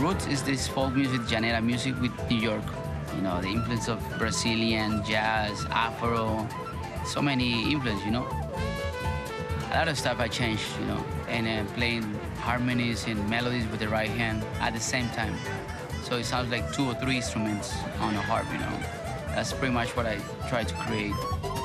roots is this folk music, Janera music with New York. You know, the influence of Brazilian, jazz, Afro, so many influence, you know. A lot of stuff I changed, you know, and playing harmonies and melodies with the right hand at the same time. So it sounds like two or three instruments on a harp, you know. That's pretty much what I try to create.